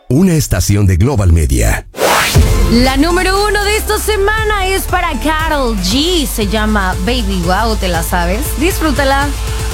una estación de Global Media. La número 1 de esta semana es para Karol G. Se llama Baby Wow, ¿te la sabes? Disfrútala.